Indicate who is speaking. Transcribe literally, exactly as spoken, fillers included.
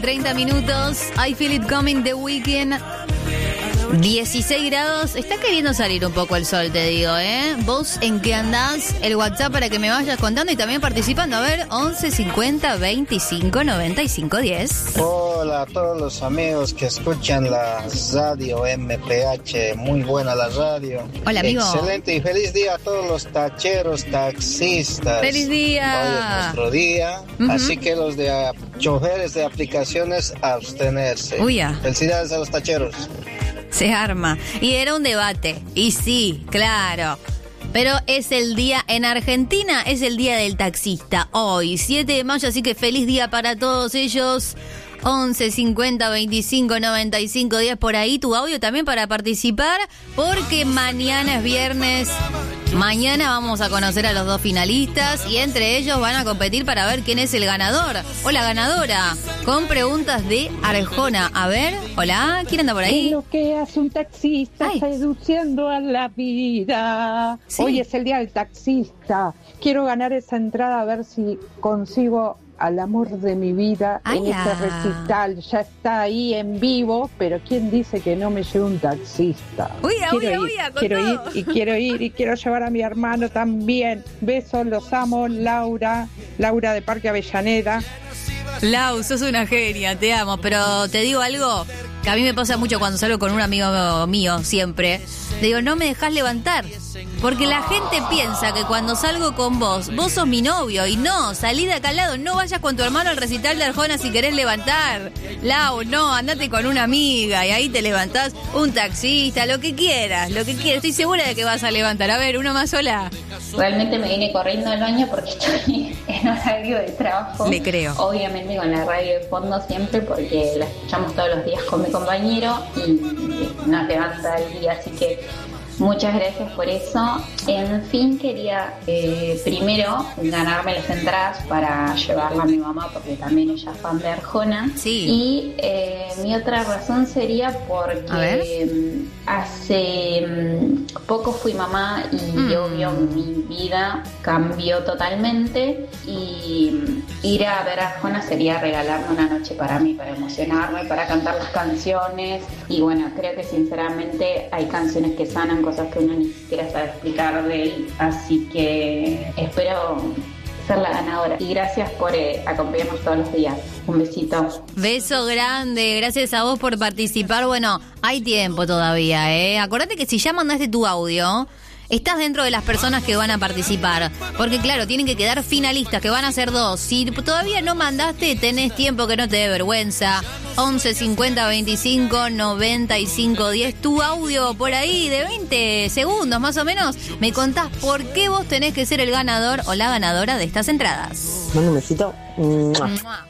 Speaker 1: treinta minutos. I Feel It Coming, The Weeknd. dieciséis grados. Está queriendo salir un poco el sol, te digo, ¿eh? ¿Vos en qué andás? El WhatsApp para que me vayas contando y también participando. A ver, once cincuenta veinticinco noventa y cinco diez.
Speaker 2: Hola a todos los amigos que escuchan la radio M P H. Muy buena la radio.
Speaker 1: Hola, amigo.
Speaker 2: Excelente y feliz día a todos los tacheros, taxistas.
Speaker 1: ¡Feliz día!
Speaker 2: Hoy es nuestro día. Uh-huh. Así que los de uh, choferes de aplicaciones, abstenerse.
Speaker 1: Uy, ya.
Speaker 2: Felicidades a los tacheros.
Speaker 1: Se arma. Y era un debate. Y sí, claro. Pero es el día, en Argentina, es el día del taxista. Hoy, siete de mayo, así que feliz día para todos ellos. once cincuenta veinticinco noventa y cinco diez por ahí. Tu audio también para participar, porque mañana es viernes. Mañana vamos a conocer a los dos finalistas y entre ellos van a competir para ver quién es el ganador o la ganadora, con preguntas de Arjona. A ver, hola, ¿quién anda por ahí?
Speaker 3: ¿Qué es lo que hace un taxista? Ay. Seduciendo a la vida? ¿Sí? Hoy es el día del taxista. Quiero ganar esa entrada a ver si consigo al amor de mi vida. Ay, en este recital. Ya está ahí en vivo, pero ¿quién dice que no me lleve un taxista?
Speaker 1: Uy,
Speaker 3: quiero
Speaker 1: uy,
Speaker 3: ir,
Speaker 1: uy,
Speaker 3: quiero ir y quiero ir y quiero llevar a mi hermano también. Besos, los amo, Laura, Laura de Parque Avellaneda.
Speaker 1: Lau, sos una genia, te amo, pero te digo algo que a mí me pasa mucho cuando salgo con un amigo mío, siempre. Le digo, no me dejás levantar, porque la gente piensa que cuando salgo con vos, vos sos mi novio, y no, salí de acá al lado, no vayas con tu hermano al recital de Arjona si querés levantar. Lau, no, andate con una amiga, y ahí te levantás, un taxista, lo que quieras, lo que quieras, estoy segura de que vas a levantar. A ver, uno más sola.
Speaker 4: Realmente me vine corriendo al baño porque estoy en horario de trabajo.
Speaker 1: Le creo.
Speaker 4: Obviamente con la radio de fondo siempre, porque la escuchamos todos los días con mi compañero y nos levanta el día, así que muchas gracias por eso. En fin, quería eh, primero ganarme las entradas para llevarla a mi mamá, porque también ella es fan de Arjona.
Speaker 1: Sí.
Speaker 4: Y eh, mi otra razón sería porque hace um, poco fui mamá y mm. obvio mi vida cambió totalmente, y um, ir a ver a Arjona sería regalarme una noche para mí, para emocionarme, para cantar las canciones. Y bueno, creo que sinceramente hay canciones que sanan cosas que uno ni siquiera sabe explicar de él, así que espero ser la ganadora y gracias por eh, acompañarnos todos los días. Un besito.
Speaker 1: Beso grande, gracias a vos por participar. Bueno, hay tiempo todavía, ¿eh? Acordate que si ya mandaste tu audio, estás dentro de las personas que van a participar. Porque claro, tienen que quedar finalistas, que van a ser dos. Si todavía no mandaste, tenés tiempo, que no te dé vergüenza. once cincuenta veinticinco noventa y cinco diez. Tu audio por ahí de veinte segundos más o menos. Me contás por qué vos tenés que ser el ganador o la ganadora de estas entradas.
Speaker 5: Mando un besito. ¡Mua!
Speaker 1: ¡Mua!